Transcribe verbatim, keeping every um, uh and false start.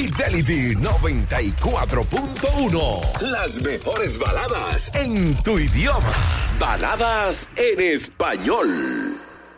Fidelity noventa y cuatro punto uno. Las mejores baladas en tu idioma. Baladas en español.